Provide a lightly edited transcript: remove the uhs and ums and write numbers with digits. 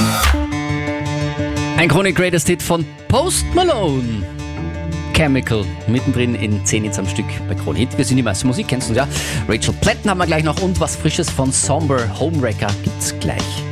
Ein Chronic Greatest Hit von Post Malone. Chemical, mittendrin in 10 Hits am Stück bei Krone Hit. Wir sind die meiste Musik, kennst du ja. Rachel Platten haben wir gleich noch und was Frisches von Somber Homewrecker gibt's gleich.